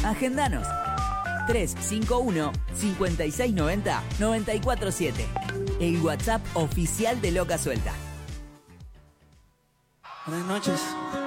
Agendanos 351-5690-947. El WhatsApp oficial de Loca Suelta. Buenas noches.